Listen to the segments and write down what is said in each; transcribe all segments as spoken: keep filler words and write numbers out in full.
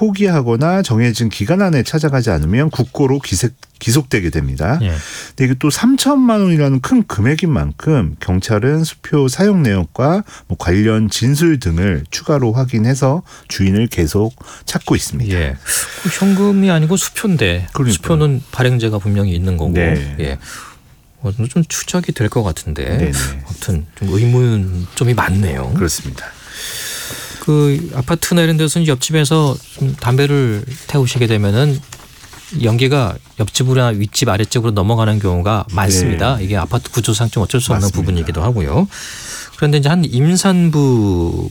포기하거나 정해진 기간 안에 찾아가지 않으면 국고로 기색, 기속되게 됩니다. 예. 근데 이게 또 삼천만 원이라는 큰 금액인 만큼 경찰은 수표 사용 내역과 뭐 관련 진술 등을 추가로 확인해서 주인을 계속 찾고 있습니다. 예. 그 현금이 아니고 수표인데 그러니까. 수표는 발행제가 분명히 있는 거고. 네. 예. 어, 좀 추적이 될 것 같은데. 네네. 아무튼 좀 의문점이 많네요. 그렇습니다. 그 아파트나 이런 데서는 옆집에서 좀 담배를 태우시게 되면은 연기가 옆집이나 윗집 아랫집으로 넘어가는 경우가 많습니다. 네. 이게 아파트 구조상 좀 어쩔 수 없는 맞습니다. 부분이기도 하고요. 그런데 이제 한 임산부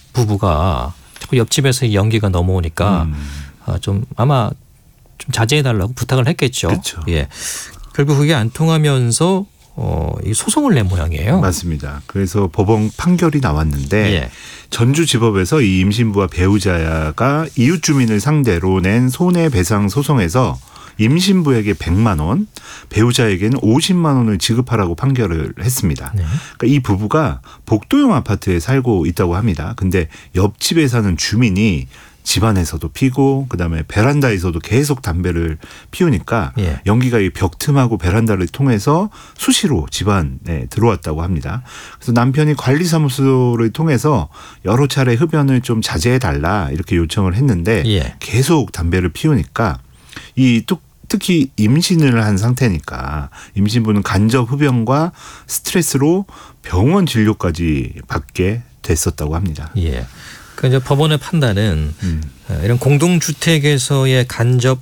부부가 자꾸 옆집에서 연기가 넘어오니까 음. 아, 좀 아마 좀 자제해달라고 부탁을 했겠죠. 그렇죠. 예. 결국 그게 안 통하면서 어, 이 소송을 낸 모양이에요. 맞습니다. 그래서 법원 판결이 나왔는데 예. 전주지법에서 이 임신부와 배우자가 이웃 주민을 상대로 낸 손해배상 소송에서 임신부에게 백만 원, 배우자에게는 오십만 원을 지급하라고 판결을 했습니다. 네. 그러니까 이 부부가 복도형 아파트에 살고 있다고 합니다. 근데 옆집에 사는 주민이 집안에서도 피고 그다음에 베란다에서도 계속 담배를 피우니까 예. 연기가 이 벽 틈하고 베란다를 통해서 수시로 집안에 들어왔다고 합니다. 그래서 남편이 관리사무소를 통해서 여러 차례 흡연을 좀 자제해달라 이렇게 요청을 했는데 예. 계속 담배를 피우니까 이 뚝 특히 임신을 한 상태니까 임신부는 간접 흡연과 스트레스로 병원 진료까지 받게 됐었다고 합니다. 예. 그 이제 법원의 판단은 음. 이런 공동주택에서의 간접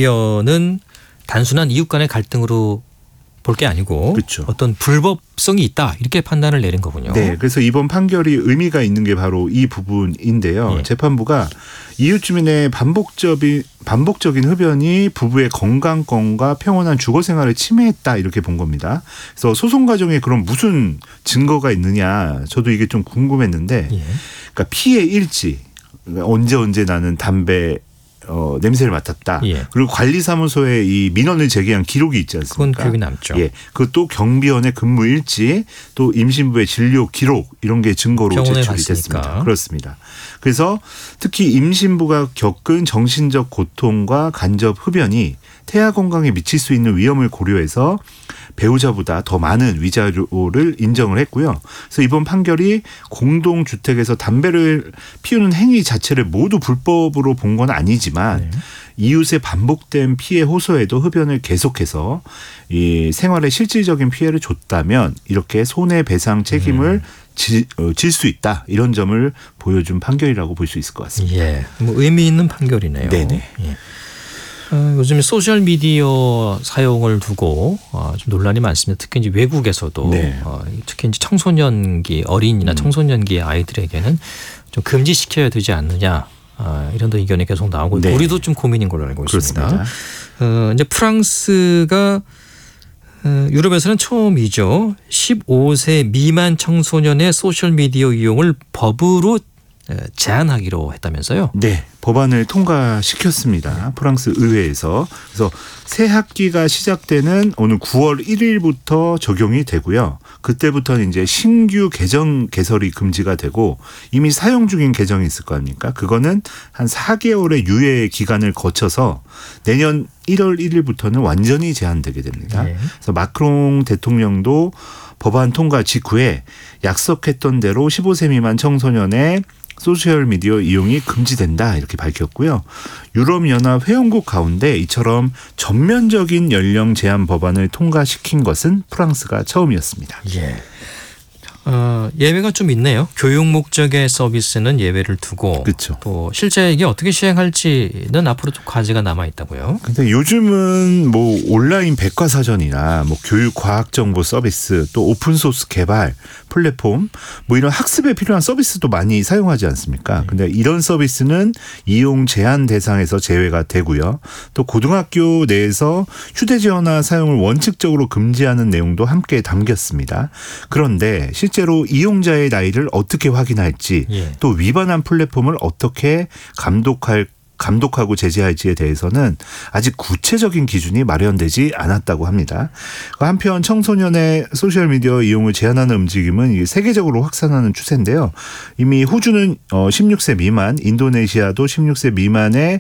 흡연은 단순한 이웃 간의 갈등으로 볼 게 아니고 그렇죠. 어떤 불법성이 있다 이렇게 판단을 내린 거군요. 네, 그래서 이번 판결이 의미가 있는 게 바로 이 부분인데요. 예. 재판부가 이웃 주민의 반복적인 반복적인 흡연이 부부의 건강권과 평온한 주거 생활을 침해했다 이렇게 본 겁니다. 그래서 소송 과정에 그럼 무슨 증거가 있느냐 저도 이게 좀 궁금했는데, 예. 그러니까 피해 일지 그러니까 언제 언제 나는 담배 어, 냄새를 맡았다. 예. 그리고 관리사무소에 이 민원을 제기한 기록이 있지 않습니까? 그건 기록이 남죠. 예. 그것도 경비원의 근무 일지, 또 임신부의 진료 기록 이런 게 증거로 제출이 갔으니까. 됐습니다. 그렇습니다. 그래서 특히 임신부가 겪은 정신적 고통과 간접 흡연이 태아 건강에 미칠 수 있는 위험을 고려해서 배우자보다 더 많은 위자료를 인정을 했고요. 그래서 이번 판결이 공동주택에서 담배를 피우는 행위 자체를 모두 불법으로 본 건 아니지만 네. 이웃의 반복된 피해 호소에도 흡연을 계속해서 이 생활에 실질적인 피해를 줬다면 이렇게 손해배상 책임을 음. 질 수 있다. 이런 점을 보여준 판결이라고 볼 수 있을 것 같습니다. 예, 뭐 의미 있는 판결이네요. 네네. 예. 어, 요즘 소셜 미디어 사용을 두고 어, 좀 논란이 많습니다. 특히 이제 외국에서도 네. 어, 특히 이제 청소년기 어린이나 음. 청소년기의 아이들에게는 좀 금지시켜야 되지 않느냐 어, 이런 의견이 계속 나오고 네. 우리도 좀 고민인 걸로 알고 있습니다. 그렇습니다. 어, 이제 프랑스가 어, 유럽에서는 처음이죠. 십오 세 미만 청소년의 소셜 미디어 이용을 법으로 제한하기로 했다면서요? 네. 법안을 통과시켰습니다. 프랑스 의회에서. 그래서 새 학기가 시작되는 오늘 구월 일일부터 적용이 되고요. 그때부터는 이제 신규 계정 개설이 금지가 되고 이미 사용 중인 계정이 있을 거 아닙니까? 그거는 한 사 개월의 유예 기간을 거쳐서 내년 일월 일일부터는 완전히 제한되게 됩니다. 네. 그래서 마크롱 대통령도 법안 통과 직후에 약속했던 대로 십오 세 미만 청소년의 소셜미디어 이용이 금지된다 이렇게 밝혔고요. 유럽연합 회원국 가운데 이처럼 전면적인 연령 제한 법안을 통과시킨 것은 프랑스가 처음이었습니다. 예. 어, 예외가 좀 있네요. 교육 목적의 서비스는 예외를 두고 그렇죠. 또 실제 이게 어떻게 시행할지는 앞으로 좀 과제가 남아 있다고요. 근데 요즘은 뭐 온라인 백과사전이나 뭐 교육 과학 정보 서비스 또 오픈 소스 개발 플랫폼 뭐 이런 학습에 필요한 서비스도 많이 사용하지 않습니까? 근데 이런 서비스는 이용 제한 대상에서 제외가 되고요. 또 고등학교 내에서 휴대전화 사용을 원칙적으로 금지하는 내용도 함께 담겼습니다. 그런데 실제로 이용자의 나이를 어떻게 확인할지 예. 또 위반한 플랫폼을 어떻게 감독할 감독하고 제재할지에 대해서는 아직 구체적인 기준이 마련되지 않았다고 합니다. 한편 청소년의 소셜미디어 이용을 제한하는 움직임은 세계적으로 확산하는 추세인데요. 이미 호주는 십육 세 미만, 인도네시아도 십육 세 미만의